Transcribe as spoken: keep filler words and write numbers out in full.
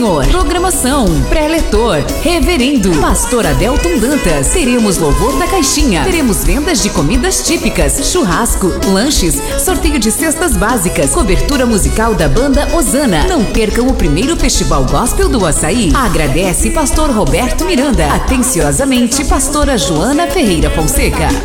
Senhor. Programação: pré-leitor, reverendo, pastor Adelton Dantas. Teremos louvor da caixinha. Teremos vendas de comidas típicas, churrasco, lanches, sorteio de cestas básicas, cobertura musical da banda Osana. Não percam o primeiro Festival Gospel do Açaí. Agradece pastor Roberto Miranda. Atenciosamente, pastora Joana Ferreira Fonseca.